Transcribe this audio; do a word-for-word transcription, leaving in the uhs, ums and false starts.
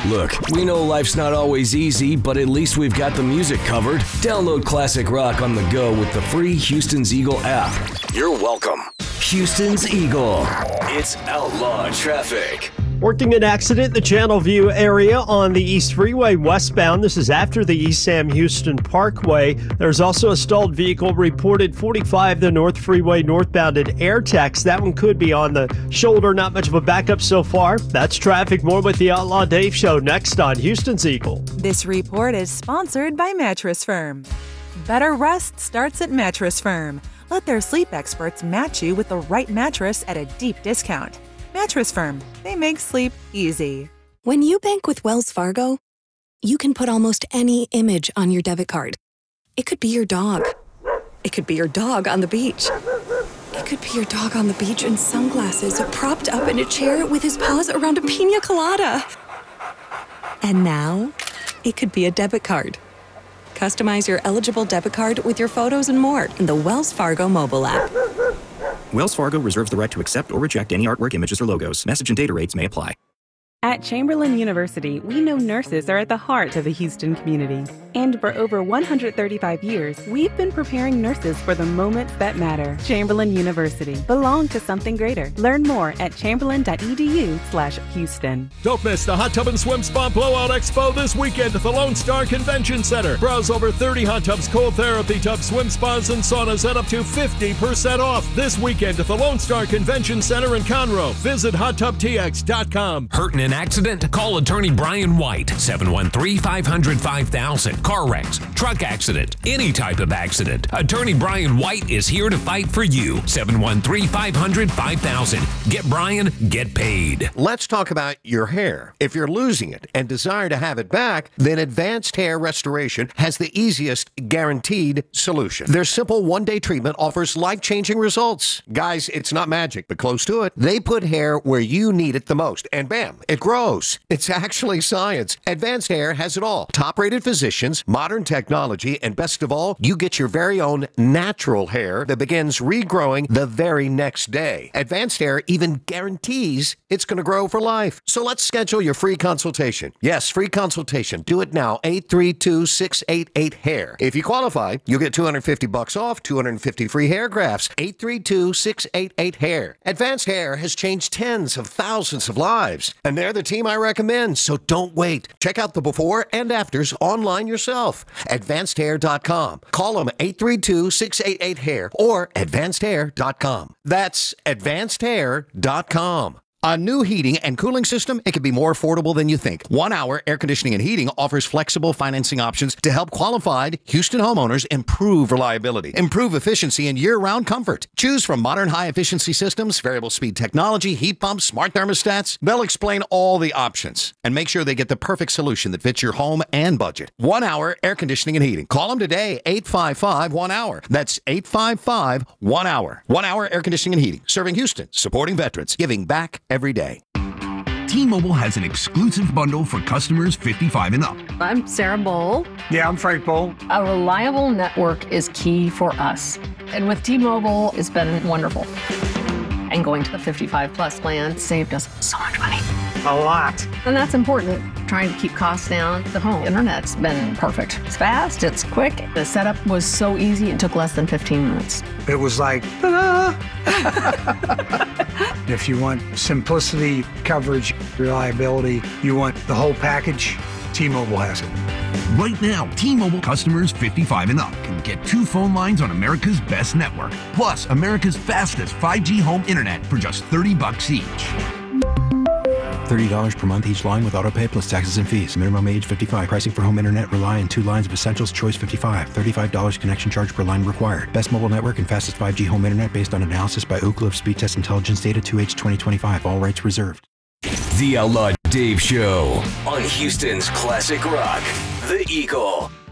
Look, we know life's not always easy, but at least we've got the music covered. Download classic rock on the go with the free Houston's Eagle app. You're welcome. Houston's Eagle. It's Outlaw Traffic. Working an accident in the Channelview area on the East Freeway westbound. This is after the East Sam Houston Parkway. There's also a stalled vehicle reported forty-five the North Freeway northbound at Airtex. That one could be on the shoulder. Not much of a backup so far. That's traffic. More with the Outlaw Dave Show next on Houston's Eagle. This report is sponsored by Mattress Firm. Better rest starts at Mattress Firm. Let their sleep experts match you with the right mattress at a deep discount. Mattress Firm. They make sleep easy. When you bank with Wells Fargo, you can put almost any image on your debit card. It could be your dog. It could be your dog on the beach. It could be your dog on the beach in sunglasses, propped up in a chair with his paws around a pina colada. And now, it could be a debit card. Customize your eligible debit card with your photos and more in the Wells Fargo mobile app. Wells Fargo reserves the right to accept or reject any artwork, images, or logos. Message and data rates may apply. At Chamberlain University, we know nurses are at the heart of the Houston community. And for over one hundred thirty-five years, we've been preparing nurses for the moments that matter. Chamberlain University. Belong to something greater. Learn more at chamberlain.edu slash Houston. Don't miss the Hot Tub and Swim Spa Blowout Expo this weekend at the Lone Star Convention Center. Browse over thirty hot tubs, cold therapy tubs, swim spas, and saunas at up to fifty percent off this weekend at the Lone Star Convention Center in Conroe. Visit hot tub t x dot com. Hurting an accident? Call attorney Brian White, seven one three, five hundred, five thousand. Car wrecks, truck accident, any type of accident. Attorney Brian White is here to fight for you. seven one three, five hundred, five thousand. Get Brian, get paid. Let's talk about your hair. If you're losing it and desire to have it back, then Advanced Hair Restoration has the easiest guaranteed solution. Their simple one-day treatment offers life-changing results. Guys, it's not magic, but close to it. They put hair where you need it the most, and bam, it grows. It's actually science. Advanced Hair has it all. Top-rated physicians, modern technology, and best of all, you get your very own natural hair that begins regrowing the very next day. Advanced Hair even guarantees it's going to grow for life. So let's schedule your free consultation. Yes, free consultation. Do it now. eight three two, six eight eight, hair. If you qualify, you'll get two hundred fifty bucks off, two hundred fifty free hair grafts. eight three two, six eight eight, hair. Advanced Hair has changed tens of thousands of lives, and they're the team I recommend, so don't wait. Check out the before and afters online yourself. advanced hair dot com. Call them eight three two, six eight eight, hair or advanced hair dot com. That's advanced hair dot com. A new heating and cooling system, it can be more affordable than you think. One Hour Air Conditioning and Heating offers flexible financing options to help qualified Houston homeowners improve reliability, improve efficiency, and year-round comfort. Choose from modern high-efficiency systems, variable speed technology, heat pumps, smart thermostats. They'll explain all the options and make sure they get the perfect solution that fits your home and budget. One Hour Air Conditioning and Heating. Call them today, eight five five, one hour. That's eight five five, one hour. One Hour Air Conditioning and Heating. Serving Houston, supporting veterans, giving back every day. T-Mobile has an exclusive bundle for customers fifty-five and up. I'm Sarah Bowl. Yeah, I'm Frank Bowl. A reliable network is key for us. And with T-Mobile, it's been wonderful. And going to the fifty-five plus plan saved us so much money. A lot. And that's important. Trying to keep costs down. The home internet's been perfect. It's fast, it's quick. The setup was so easy, it took less than fifteen minutes. It was like, ta-da! If you want simplicity, coverage, reliability, you want the whole package, T-Mobile has it. Right now, T-Mobile customers fifty-five and up can get two phone lines on America's best network, plus America's fastest five G home internet for just thirty bucks each. thirty dollars per month each line with autopay plus taxes and fees. Minimum age fifty-five. Pricing for home internet rely on two lines of Essentials Choice fifty-five. thirty-five dollars connection charge per line required. Best mobile network and fastest five G home internet based on analysis by Ookla of Speed Test Intelligence Data two H twenty twenty-five. All rights reserved. The Outlaw Dave Show on Houston's Classic Rock, The Eagle.